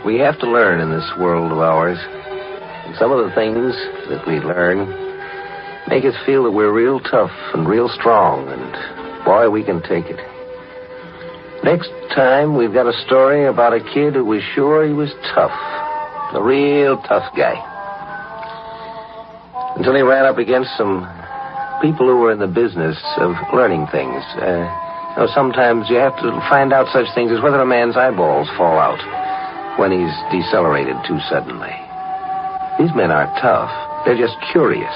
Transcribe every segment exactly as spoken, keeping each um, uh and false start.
We have to learn in this world of ours. And some of the things that we learn make us feel that we're real tough and real strong, and boy, we can take it. Next time, we've got a story about a kid who was sure he was tough. A real tough guy. Until he ran up against some people who were in the business of learning things. Uh, you know, sometimes you have to find out such things as whether a man's eyeballs fall out when he's decelerated too suddenly. These men aren't tough. They're just curious.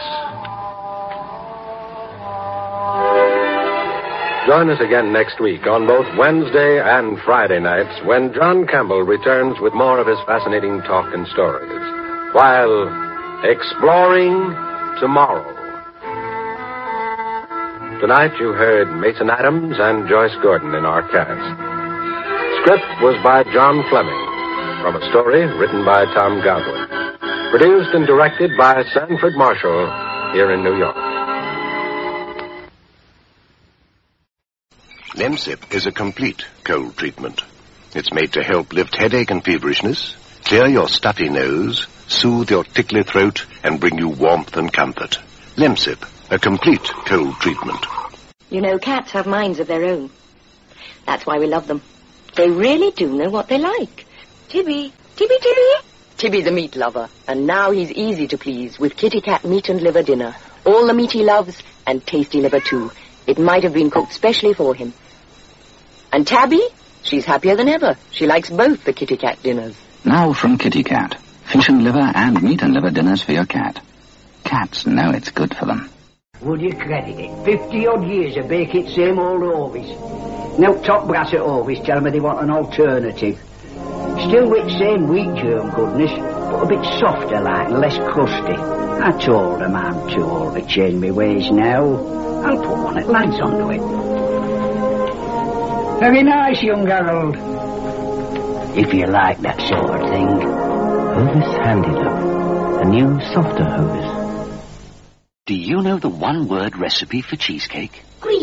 Join us again next week on both Wednesday and Friday nights when John Campbell returns with more of his fascinating talk and stories while exploring tomorrow. Tonight you heard Mason Adams and Joyce Gordon in our cast. Script was by John Fleming from a story written by Tom Godwin. Produced and directed by Sanford Marshall here in New York. Lemsip is a complete cold treatment. It's made to help lift headache and feverishness, clear your stuffy nose, soothe your tickly throat, and bring you warmth and comfort. Lemsip, a complete cold treatment. You know, cats have minds of their own. That's why we love them. They really do know what they like. Tibby, Tibby, Tibby. Tibby the meat lover, and now he's easy to please with Kitty Cat meat and liver dinner. All the meat he loves, and tasty liver too. It might have been cooked specially for him. And Tabby? She's happier than ever. She likes both the Kitty Cat dinners. Now from Kitty Cat. Fish and liver and meat and liver dinners for your cat. Cats know it's good for them. Would you credit it? Fifty-odd years of baking same old Orvis. Now top brass at Orvis tell me they want an alternative. Still with same wheat germ goodness, but a bit softer like and less crusty. I told them I'm too old to change my ways now. I'll put one that lads onto it. Very nice, young Harold. If you like that sort of thing. Hovis Handy Love. A new, softer Hovis. Do you know the one-word recipe for cheesecake? Green.